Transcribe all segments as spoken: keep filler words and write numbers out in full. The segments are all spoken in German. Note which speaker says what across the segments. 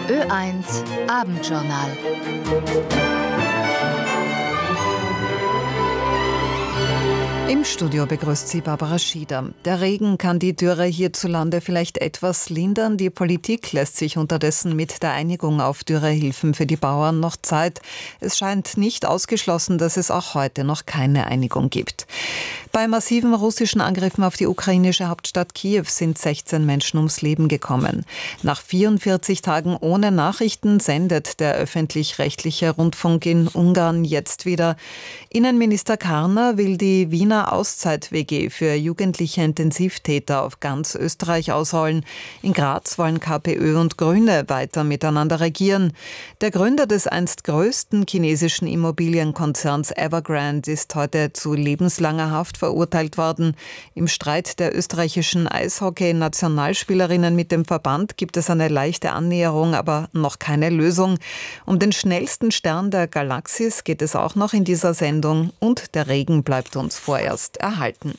Speaker 1: Ö eins Abendjournal. Im Studio begrüßt sie Barbara Schieder. Der Regen kann die Dürre hierzulande vielleicht etwas lindern. Die Politik lässt sich unterdessen mit der Einigung auf Dürrehilfen für die Bauern noch Zeit. Es scheint nicht ausgeschlossen, dass es auch heute noch keine Einigung gibt. Bei massiven russischen Angriffen auf die ukrainische Hauptstadt Kiew sind sechzehn Menschen ums Leben gekommen. Nach vierundvierzig Tagen ohne Nachrichten sendet der öffentlich-rechtliche Rundfunk in Ungarn jetzt wieder. Innenminister Karner will die Wiener Auszeit-W G für jugendliche Intensivtäter auf ganz Österreich ausrollen. In Graz wollen KPÖ und Grüne weiter miteinander regieren. Der Gründer des einst größten chinesischen Immobilienkonzerns Evergrande ist heute zu lebenslanger Haft verurteilt worden. Im Streit der österreichischen Eishockey-Nationalspielerinnen mit dem Verband gibt es eine leichte Annäherung, aber noch keine Lösung. Um den schnellsten Stern der Galaxis geht es auch noch in dieser Sendung und der Regen bleibt uns vorerst erhalten.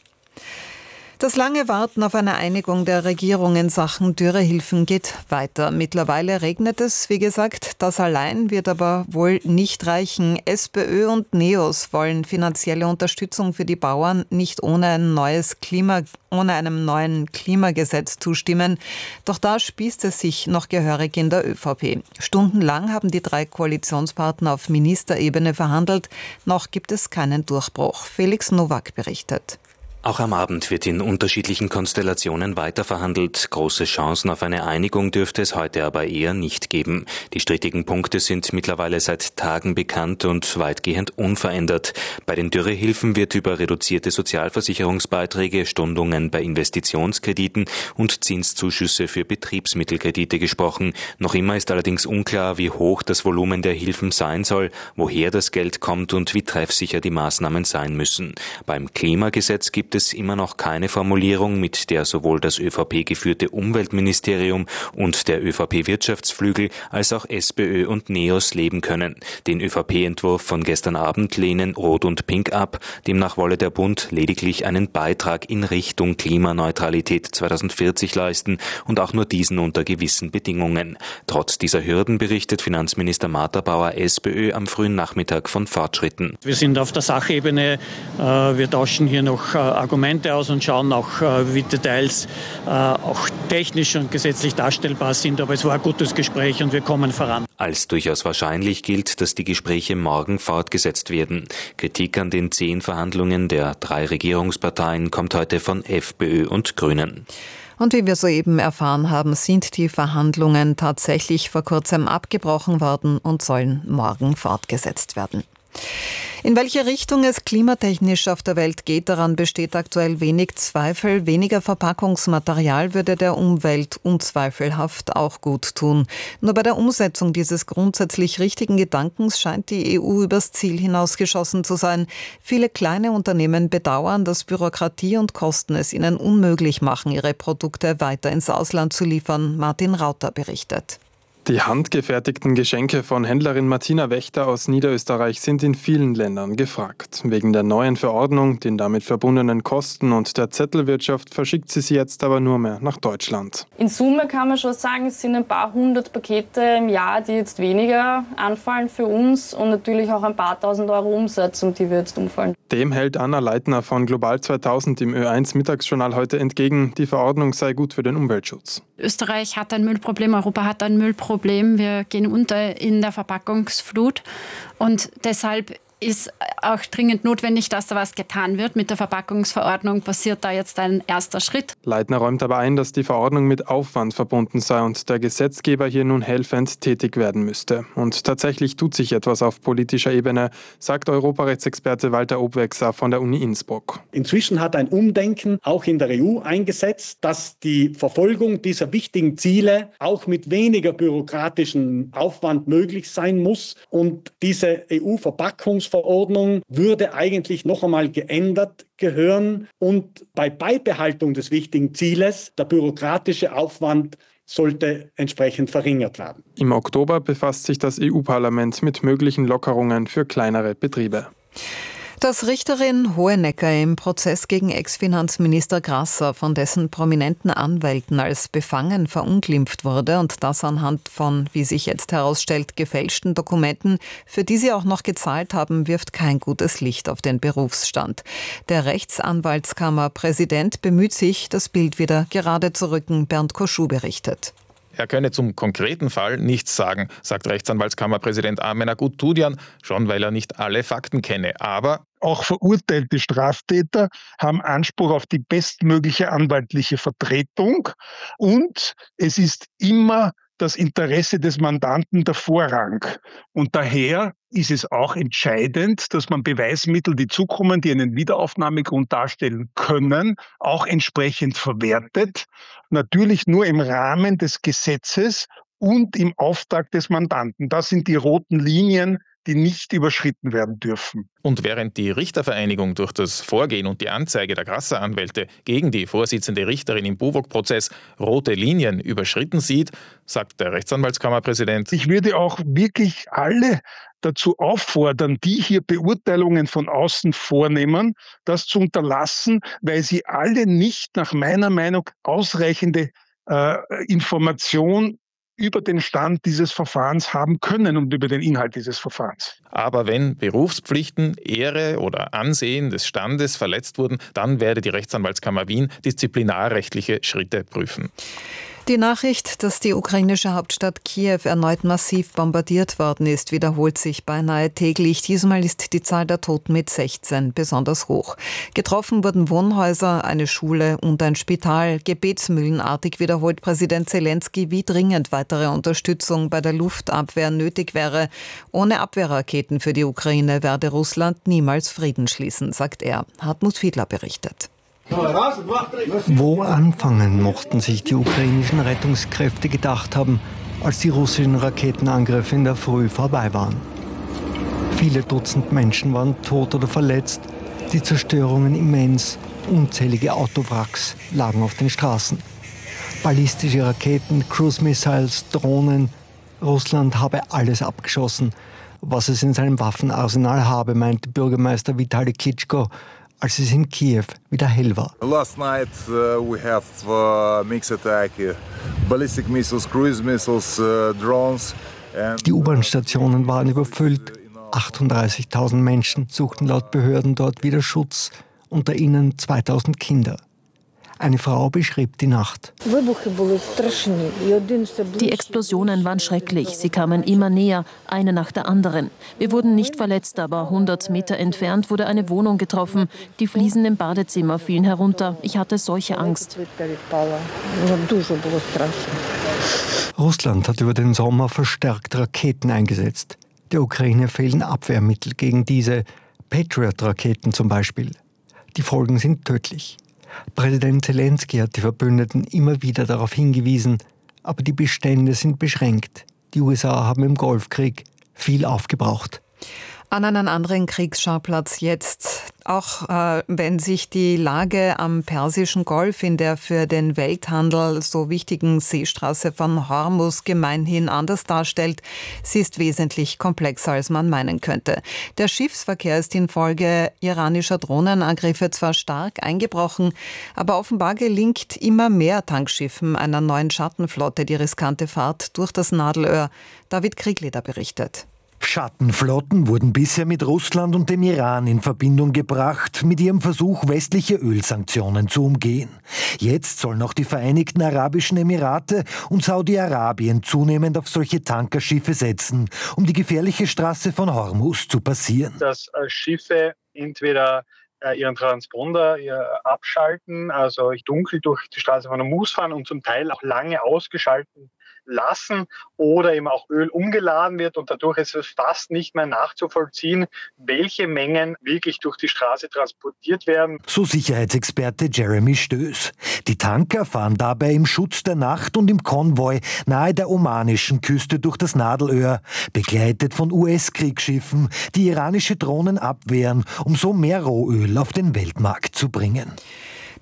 Speaker 1: Das lange Warten auf eine Einigung der Regierung in Sachen Dürrehilfen geht weiter. Mittlerweile regnet es, wie gesagt. Das allein wird aber wohl nicht reichen. SPÖ und NEOS wollen finanzielle Unterstützung für die Bauern nicht ohne ein neues Klima, ohne einem neuen Klimagesetz zustimmen. Doch da spießt es sich noch gehörig in der ÖVP. Stundenlang haben die drei Koalitionspartner auf Ministerebene verhandelt. Noch gibt es keinen Durchbruch. Felix Nowak berichtet.
Speaker 2: Auch am Abend wird in unterschiedlichen Konstellationen weiterverhandelt. Große Chancen auf eine Einigung dürfte es heute aber eher nicht geben. Die strittigen Punkte sind mittlerweile seit Tagen bekannt und weitgehend unverändert. Bei den Dürrehilfen wird über reduzierte Sozialversicherungsbeiträge, Stundungen bei Investitionskrediten und Zinszuschüsse für Betriebsmittelkredite gesprochen. Noch immer ist allerdings unklar, wie hoch das Volumen der Hilfen sein soll, woher das Geld kommt und wie treffsicher die Maßnahmen sein müssen. Beim Klimagesetz gibt es immer noch keine Formulierung, mit der sowohl das ÖVP-geführte Umweltministerium und der ÖVP-Wirtschaftsflügel als auch SPÖ und NEOS leben können. Den ÖVP-Entwurf von gestern Abend lehnen Rot und Pink ab. Demnach wolle der Bund lediglich einen Beitrag in Richtung Klimaneutralität zweitausendvierzig leisten und auch nur diesen unter gewissen Bedingungen. Trotz dieser Hürden berichtet Finanzminister Martha Bauer SPÖ am frühen Nachmittag von Fortschritten.
Speaker 3: Wir sind auf der Sachebene. Wir tauschen hier noch Argumente aus und schauen auch, wie Details äh, auch technisch und gesetzlich darstellbar sind. Aber es war ein gutes Gespräch und wir kommen voran.
Speaker 2: Als durchaus wahrscheinlich gilt, dass die Gespräche morgen fortgesetzt werden. Kritik an den zehn Verhandlungen der drei Regierungsparteien kommt heute von FPÖ und Grünen.
Speaker 1: Und wie wir soeben erfahren haben, sind die Verhandlungen tatsächlich vor kurzem abgebrochen worden und sollen morgen fortgesetzt werden. In welche Richtung es klimatechnisch auf der Welt geht, daran besteht aktuell wenig Zweifel. Weniger Verpackungsmaterial würde der Umwelt unzweifelhaft auch gut tun. Nur bei der Umsetzung dieses grundsätzlich richtigen Gedankens scheint die E U übers Ziel hinausgeschossen zu sein. Viele kleine Unternehmen bedauern, dass Bürokratie und Kosten es ihnen unmöglich machen, ihre Produkte weiter ins Ausland zu liefern. Martin Rauter berichtet.
Speaker 4: Die handgefertigten Geschenke von Händlerin Martina Wächter aus Niederösterreich sind in vielen Ländern gefragt. Wegen der neuen Verordnung, den damit verbundenen Kosten und der Zettelwirtschaft verschickt sie sie jetzt aber nur mehr nach Deutschland.
Speaker 5: In Summe kann man schon sagen, es sind ein paar hundert Pakete im Jahr, die jetzt weniger anfallen für uns und natürlich auch ein paar tausend Euro Umsatz, um die wir jetzt umfallen.
Speaker 4: Dem hält Anna Leitner von Global zweitausend im Ö eins Mittagsjournal heute entgegen, die Verordnung sei gut für den Umweltschutz.
Speaker 6: Österreich hat ein Müllproblem, Europa hat ein Müllproblem. Wir gehen unter in der Verpackungsflut und deshalb ist auch dringend notwendig, dass da was getan wird. Mit der Verpackungsverordnung passiert da jetzt ein erster Schritt.
Speaker 4: Leitner räumt aber ein, dass die Verordnung mit Aufwand verbunden sei und der Gesetzgeber hier nun helfend tätig werden müsste. Und tatsächlich tut sich etwas auf politischer Ebene, sagt Europarechtsexperte Walter Obwexer von der Uni Innsbruck.
Speaker 7: Inzwischen hat ein Umdenken auch in der E U eingesetzt, dass die Verfolgung dieser wichtigen Ziele auch mit weniger bürokratischem Aufwand möglich sein muss. Und diese E U-Verpackungsverordnung würde eigentlich noch einmal geändert gehören und bei Beibehaltung des wichtigen Zieles der bürokratische Aufwand sollte entsprechend verringert werden.
Speaker 4: Im Oktober befasst sich das E U-Parlament mit möglichen Lockerungen für kleinere Betriebe.
Speaker 1: Dass Richterin Hohenecker im Prozess gegen Ex-Finanzminister Grasser von dessen prominenten Anwälten als befangen verunglimpft wurde und das anhand von, wie sich jetzt herausstellt, gefälschten Dokumenten, für die sie auch noch gezahlt haben, wirft kein gutes Licht auf den Berufsstand. Der Rechtsanwaltskammerpräsident bemüht sich, das Bild wieder gerade zu rücken. Bernd Koschuh berichtet.
Speaker 8: Er könne zum konkreten Fall nichts sagen, sagt Rechtsanwaltskammerpräsident Armen Aguttudian, schon weil er nicht alle Fakten kenne. Aber
Speaker 9: auch verurteilte Straftäter haben Anspruch auf die bestmögliche anwaltliche Vertretung und es ist immer das Interesse des Mandanten der Vorrang. Und daher ist es auch entscheidend, dass man Beweismittel, die zukommen, die einen Wiederaufnahmegrund darstellen können, auch entsprechend verwertet. Natürlich nur im Rahmen des Gesetzes und im Auftrag des Mandanten. Das sind die roten Linien, die nicht überschritten werden dürfen.
Speaker 8: Und während die Richtervereinigung durch das Vorgehen und die Anzeige der Grasser-Anwälte gegen die Vorsitzende Richterin im Buwog-Prozess rote Linien überschritten sieht, sagt der Rechtsanwaltskammerpräsident:
Speaker 9: Ich würde auch wirklich alle dazu auffordern, die hier Beurteilungen von außen vornehmen, das zu unterlassen, weil sie alle nicht nach meiner Meinung ausreichende äh, Information über den Stand dieses Verfahrens haben können und über den Inhalt dieses Verfahrens.
Speaker 8: Aber wenn Berufspflichten, Ehre oder Ansehen des Standes verletzt wurden, dann werde die Rechtsanwaltskammer Wien disziplinarrechtliche Schritte prüfen.
Speaker 1: Die Nachricht, dass die ukrainische Hauptstadt Kiew erneut massiv bombardiert worden ist, wiederholt sich beinahe täglich. Diesmal ist die Zahl der Toten mit sechzehn besonders hoch. Getroffen wurden Wohnhäuser, eine Schule und ein Spital. Gebetsmühlenartig wiederholt Präsident Zelensky, wie dringend weitere Unterstützung bei der Luftabwehr nötig wäre. Ohne Abwehrraketen für die Ukraine werde Russland niemals Frieden schließen, sagt er. Hartmut Fiedler berichtet.
Speaker 10: Wo anfangen, mochten sich die ukrainischen Rettungskräfte gedacht haben, als die russischen Raketenangriffe in der Früh vorbei waren. Viele Dutzend Menschen waren tot oder verletzt, die Zerstörungen immens, unzählige Autowracks lagen auf den Straßen. Ballistische Raketen, Cruise-Missiles, Drohnen. Russland habe alles abgeschossen, was es in seinem Waffenarsenal habe, meinte Bürgermeister Vitali Klitschko, als es in Kiew wieder hell war.
Speaker 11: Last night uh, we have uh, mixed attack, uh, ballistic missiles, cruise missiles, uh, drones. And,
Speaker 10: Die U-Bahn-Stationen waren überfüllt. achtunddreißigtausend Menschen suchten laut Behörden dort wieder Schutz, unter ihnen zweitausend Kinder. Eine Frau beschrieb die Nacht.
Speaker 12: Die Explosionen waren schrecklich. Sie kamen immer näher, eine nach der anderen. Wir wurden nicht verletzt, aber hundert Meter entfernt wurde eine Wohnung getroffen. Die Fliesen im Badezimmer fielen herunter. Ich hatte solche Angst.
Speaker 10: Russland hat über den Sommer verstärkt Raketen eingesetzt. Der Ukraine fehlen Abwehrmittel gegen diese Patriot-Raketen zum Beispiel. Die Folgen sind tödlich. Präsident Zelensky hat die Verbündeten immer wieder darauf hingewiesen, aber die Bestände sind beschränkt. Die U S A haben im Golfkrieg viel aufgebraucht.
Speaker 1: An einen anderen Kriegsschauplatz jetzt, auch äh, wenn sich die Lage am Persischen Golf in der für den Welthandel so wichtigen Seestraße von Hormuz gemeinhin anders darstellt, sie ist wesentlich komplexer, als man meinen könnte. Der Schiffsverkehr ist infolge iranischer Drohnenangriffe zwar stark eingebrochen, aber offenbar gelingt immer mehr Tankschiffen einer neuen Schattenflotte die riskante Fahrt durch das Nadelöhr. David Kriegleder berichtet.
Speaker 13: Schattenflotten wurden bisher mit Russland und dem Iran in Verbindung gebracht, mit ihrem Versuch, westliche Ölsanktionen zu umgehen. Jetzt sollen auch die Vereinigten Arabischen Emirate und Saudi-Arabien zunehmend auf solche Tankerschiffe setzen, um die gefährliche Straße von Hormuz zu passieren.
Speaker 14: Dass Schiffe entweder ihren Transponder abschalten, also dunkel durch die Straße von Hormuz fahren und zum Teil auch lange ausgeschalten lassen oder eben auch Öl umgeladen wird und dadurch ist es fast nicht mehr nachzuvollziehen, welche Mengen wirklich durch die Straße transportiert werden.
Speaker 13: So Sicherheitsexperte Jeremy Stöß. Die Tanker fahren dabei im Schutz der Nacht und im Konvoi nahe der omanischen Küste durch das Nadelöhr, begleitet von U S-Kriegsschiffen, die iranische Drohnen abwehren, um so mehr Rohöl auf den Weltmarkt zu bringen.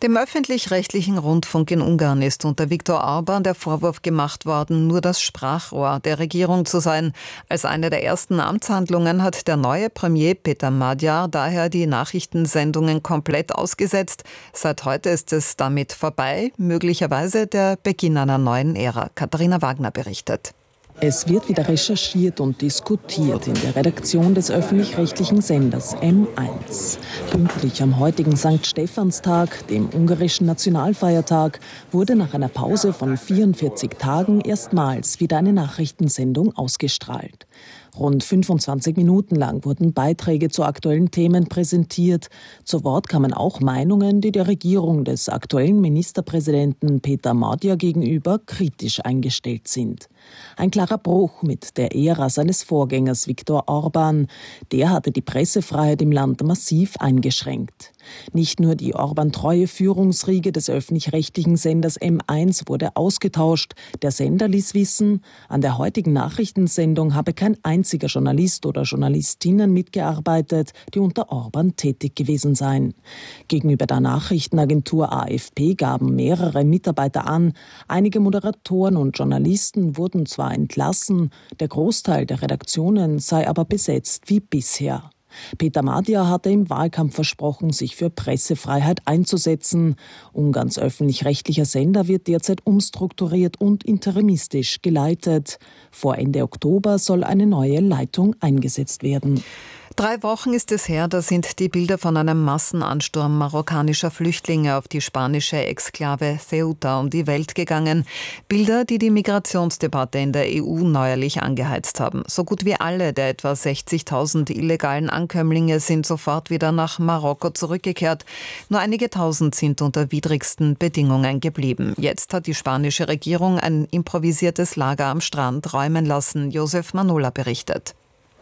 Speaker 1: Dem öffentlich-rechtlichen Rundfunk in Ungarn ist unter Viktor Orbán der Vorwurf gemacht worden, nur das Sprachrohr der Regierung zu sein. Als eine der ersten Amtshandlungen hat der neue Premier Péter Magyar daher die Nachrichtensendungen komplett ausgesetzt. Seit heute ist es damit vorbei, möglicherweise der Beginn einer neuen Ära. Katharina Wagner berichtet.
Speaker 15: Es wird wieder recherchiert und diskutiert in der Redaktion des öffentlich-rechtlichen Senders M eins. Pünktlich am heutigen Sankt Stephanstag, dem ungarischen Nationalfeiertag, wurde nach einer Pause von vierundvierzig Tagen erstmals wieder eine Nachrichtensendung ausgestrahlt. Rund fünfundzwanzig Minuten lang wurden Beiträge zu aktuellen Themen präsentiert. Zu Wort kamen auch Meinungen, die der Regierung des aktuellen Ministerpräsidenten Péter Magyar gegenüber kritisch eingestellt sind. Ein klarer Bruch mit der Ära seines Vorgängers Viktor Orbán. Der hatte die Pressefreiheit im Land massiv eingeschränkt. Nicht nur die Orbán-treue Führungsriege des öffentlich-rechtlichen Senders M eins wurde ausgetauscht. Der Sender ließ wissen, an der heutigen Nachrichtensendung habe kein einziger Journalist oder Journalistinnen mitgearbeitet, die unter Orbán tätig gewesen seien. Gegenüber der Nachrichtenagentur A F P gaben mehrere Mitarbeiter an, einige Moderatoren und Journalisten wurden zwar entlassen, der Großteil der Redaktionen sei aber besetzt wie bisher. Péter Magyar hatte im Wahlkampf versprochen, sich für Pressefreiheit einzusetzen. Ungarns öffentlich-rechtlicher Sender wird derzeit umstrukturiert und interimistisch geleitet. Vor Ende Oktober soll eine neue Leitung eingesetzt werden.
Speaker 1: Drei Wochen ist es her, da sind die Bilder von einem Massenansturm marokkanischer Flüchtlinge auf die spanische Exklave Ceuta um die Welt gegangen. Bilder, die die Migrationsdebatte in der E U neuerlich angeheizt haben. So gut wie alle der etwa sechzigtausend illegalen Ankömmlinge sind sofort wieder nach Marokko zurückgekehrt. Nur einige Tausend sind unter widrigsten Bedingungen geblieben. Jetzt hat die spanische Regierung ein improvisiertes Lager am Strand räumen lassen. Josef Manola berichtet.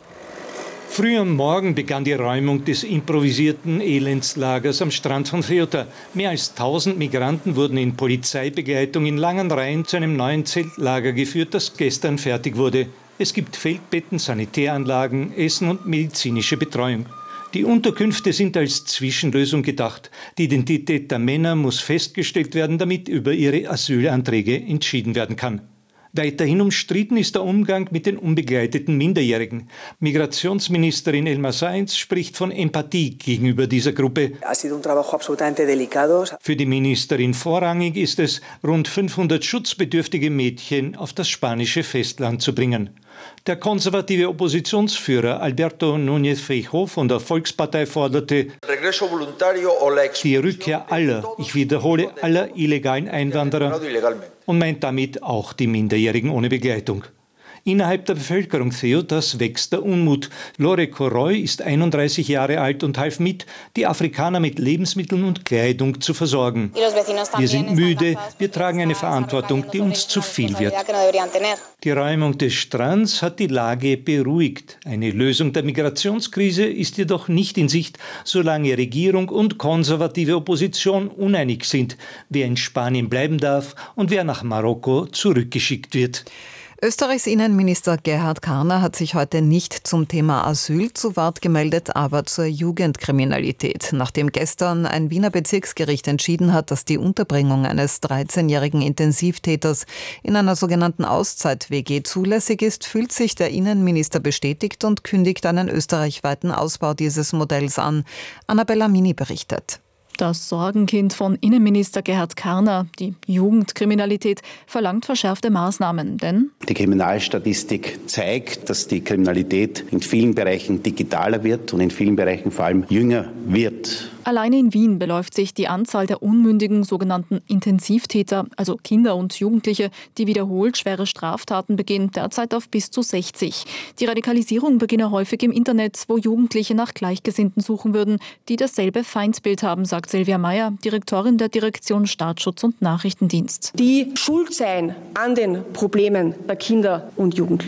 Speaker 16: Früh am Morgen begann die Räumung des improvisierten Elendslagers am Strand von Ceuta. Mehr als tausend Migranten wurden in Polizeibegleitung in langen Reihen zu einem neuen Zeltlager geführt, das gestern fertig wurde. Es gibt Feldbetten, Sanitäranlagen, Essen und medizinische Betreuung. Die Unterkünfte sind als Zwischenlösung gedacht. Die Identität der Männer muss festgestellt werden, damit über ihre Asylanträge entschieden werden kann. Weiterhin umstritten ist der Umgang mit den unbegleiteten Minderjährigen. Migrationsministerin Elma Sáenz spricht von Empathie gegenüber dieser Gruppe. Für die Ministerin vorrangig ist es, rund fünfhundert schutzbedürftige Mädchen auf das spanische Festland zu bringen. Der konservative Oppositionsführer Alberto Núñez Feijóo von der Volkspartei forderte die Rückkehr aller, ich wiederhole, aller illegalen Einwanderer und meint damit auch die Minderjährigen ohne Begleitung. Innerhalb der Bevölkerung Ceutas wächst der Unmut. Lore Coroy ist einunddreißig Jahre alt und half mit, die Afrikaner mit Lebensmitteln und Kleidung zu versorgen. Wir sind müde, wir tragen eine Verantwortung, die uns zu viel wird. Die Räumung des Strands hat die Lage beruhigt. Eine Lösung der Migrationskrise ist jedoch nicht in Sicht, solange Regierung und konservative Opposition uneinig sind, wer in Spanien bleiben darf und wer nach Marokko zurückgeschickt wird.
Speaker 1: Österreichs Innenminister Gerhard Karner hat sich heute nicht zum Thema Asyl zu Wort gemeldet, aber zur Jugendkriminalität. Nachdem gestern ein Wiener Bezirksgericht entschieden hat, dass die Unterbringung eines dreizehnjährigen Intensivtäters in einer sogenannten Auszeit-W G zulässig ist, fühlt sich der Innenminister bestätigt und kündigt einen österreichweiten Ausbau dieses Modells an. Annabella Mini berichtet.
Speaker 17: Das Sorgenkind von Innenminister Gerhard Karner, die Jugendkriminalität, verlangt verschärfte Maßnahmen, denn
Speaker 18: die Kriminalstatistik zeigt, dass die Kriminalität in vielen Bereichen digitaler wird und in vielen Bereichen vor allem jünger wird.
Speaker 17: Alleine in Wien beläuft sich die Anzahl der unmündigen sogenannten Intensivtäter, also Kinder und Jugendliche, die wiederholt schwere Straftaten begehen, derzeit auf bis zu sechzig. Die Radikalisierung beginne häufig im Internet, wo Jugendliche nach Gleichgesinnten suchen würden, die dasselbe Feindbild haben, sagt Silvia Meyer, Direktorin der Direktion Staatsschutz und Nachrichtendienst.
Speaker 19: Die schuld sein an den Problemen der Kinder und Jugendlichen.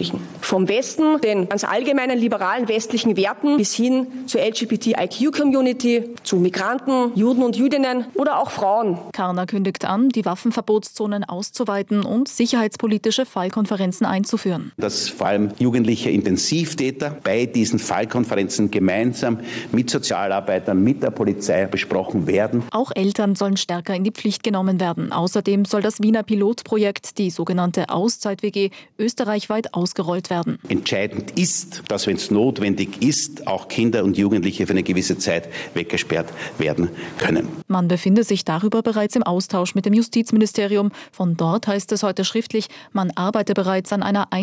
Speaker 19: Vom Westen, den ganz allgemeinen liberalen westlichen Werten bis hin zur L G B T I Q-Community, zu Migranten, Juden und Jüdinnen oder auch Frauen.
Speaker 17: Karner kündigt an, die Waffenverbotszonen auszuweiten und sicherheitspolitische Fallkonferenzen einzuführen.
Speaker 18: Dass vor allem jugendliche Intensivtäter bei diesen Fallkonferenzen gemeinsam mit Sozialarbeitern, mit der Polizei besprochen werden.
Speaker 17: Auch Eltern sollen stärker in die Pflicht genommen werden. Außerdem soll das Wiener Pilotprojekt, die sogenannte Auszeit-W G, österreichweit ausgerollt werden.
Speaker 18: Entscheidend ist, dass, wenn es notwendig ist, auch Kinder und Jugendliche für eine gewisse Zeit weggesperrt werden können.
Speaker 17: Man befinde sich darüber bereits im Austausch mit dem Justizministerium. Von dort heißt es heute schriftlich, man arbeite bereits an einer